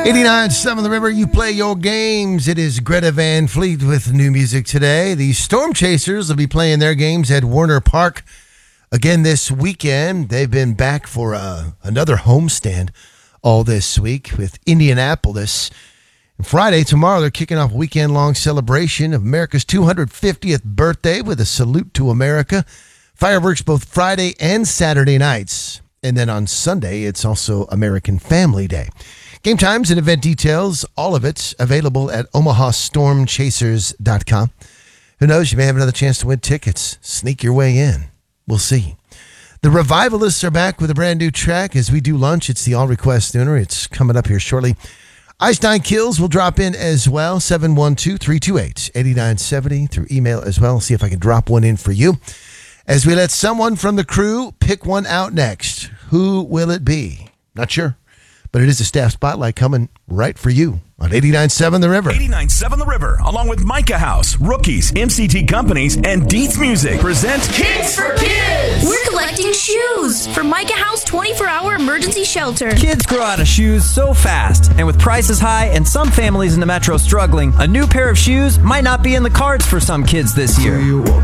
89.7 The River, you play your games. It is Greta Van Fleet with new music today. The Storm Chasers will be playing their games at Warner Park again this weekend. They've been back for another homestand all this week with Indianapolis. And Friday, tomorrow, they're kicking off a weekend-long celebration of America's 250th birthday with a salute to America. Fireworks both Friday and Saturday nights. And then on Sunday, it's also American Family Day. Game times and event details, all of it available at omahastormchasers.com. Who knows, you may have another chance to win tickets. Sneak your way in. We'll see. The Revivalists are back with a brand new track as we do lunch. It's the All Request Nooner. It's coming up here shortly. Ice Nine Kills will drop in as well, 712-328-8970 through email as well. See if I can drop one in for you. As we let someone from the crew pick one out next. Who will it be? Not sure. But it is a staff spotlight coming right for you on 89.7 The River. 89.7 The River, along with Micah House, Rookies, MCT Companies, and Dietz Music, present Kids for Kids! We're collecting shoes for Micah House 24-hour emergency shelter. Kids grow out of shoes so fast, and with prices high and some families in the metro struggling, a new pair of shoes might not be in the cards for some kids this year.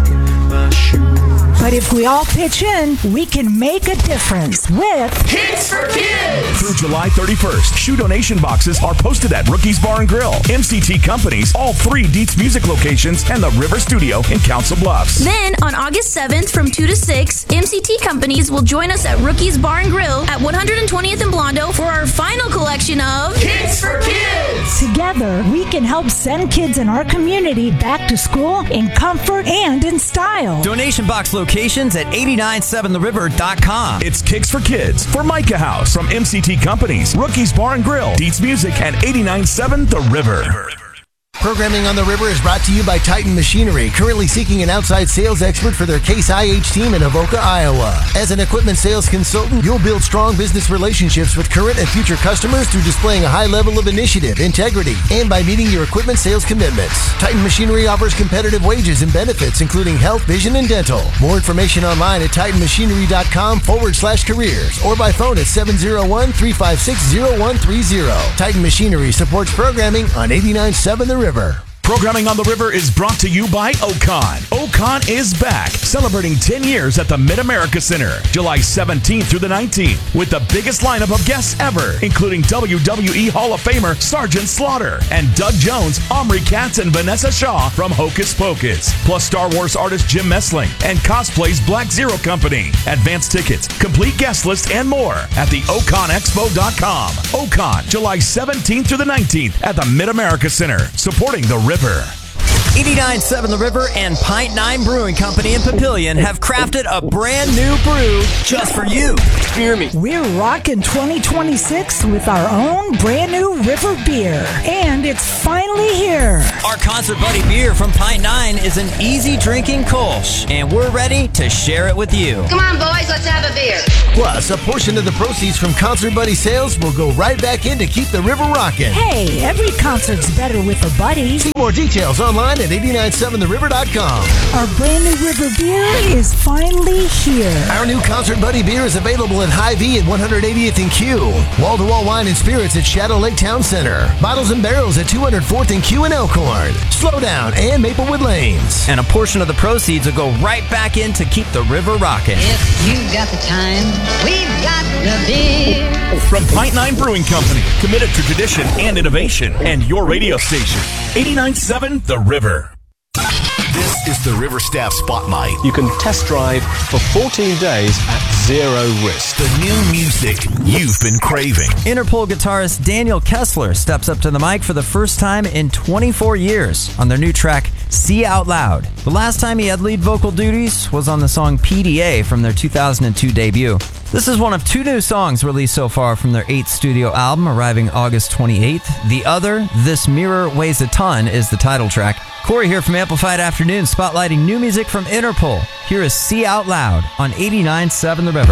But if we all pitch in, we can make a difference with Kids for Kids! Through July 31st, shoe donation boxes are posted at Rookies Bar and Grill, MCT Companies, all 3 Dietz Music locations, and the River Studio in Council Bluffs. Then, on August 7th from 2 to 6, MCT Companies will join us at Rookies Bar and Grill at 120th and Blondo for our final collection of Kids for Kids! together, we can help send kids in our community back to school in comfort and in style. Donation box locations at 897theriver.com. It's Kicks for Kids for Micah House from MCT Companies, Rookies Bar and Grill, Dietz Music, and 89.7 The River. Programming on the River is brought to you by Titan Machinery, currently seeking an outside sales expert for their Case IH team in Avoca, Iowa. As an equipment sales consultant, you'll build strong business relationships with current and future customers through displaying a high level of initiative, integrity, and by meeting your equipment sales commitments. Titan Machinery offers competitive wages and benefits, including health, vision, and dental. More information online at titanmachinery.com/careers or by phone at 701-356-0130. Titan Machinery supports programming on 89.7 The River. Programming on the River is brought to you by Ocon. Ocon is back, celebrating 10 years at the Mid-America Center, July 17th through the 19th, with the biggest lineup of guests ever, including WWE Hall of Famer Sergeant Slaughter and Doug Jones, Omri Katz, and Vanessa Shaw from Hocus Pocus, plus Star Wars artist Jim Messling and Cosplay's Black Zero Company. Advance tickets, complete guest list, and more at the OconExpo.com. Ocon, July 17th through the 19th at the Mid-America Center, supporting the River. 89.7 The River and Pint 9 Brewing Company in Papillion have crafted a brand new brew just for you. Hear me. We're rocking 2026 with our own brand new River beer. And it's finally here. Our Concert Buddy beer from Pint 9 is an easy drinking Kolsch, and we're ready to share it with you. Come on, boys, let's have a beer. Plus, a portion of the proceeds from Concert Buddy sales will go right back in to keep the river rocking. Hey, every concert's better with a buddy. See more details online at 897theriver.com. Our brand new River beer is finally here. Our new Concert Buddy beer is available at Hy-Vee at 180th and Q. Wall-to-wall wine and spirits at Shadow Lake Town Center. Bottles and barrels at 204th and Q in Elkhorn. Slowdown and Maplewood Lanes. And a portion of the proceeds will go right back in to keep the river rocking. If you've got the time, we've got the beer. From Pint 9 Brewing Company, committed to tradition and innovation, and your radio station, 89.7 The River. This is the River Staff Spotlight. You can test drive for 14 days at zero risk. The new music you've been craving. Interpol guitarist Daniel Kessler steps up to the mic for the first time in 24 years on their new track, See Out Loud. The last time he had lead vocal duties was on the song PDA from their 2002 debut. This is one of 2 new songs released so far from their 8th studio album, arriving August 28th. The other, This Mirror Weighs a Ton, is the title track. Corey here from Amplified Afternoon, spotlighting new music from Interpol. Here is See Out Loud on 89.7 The River.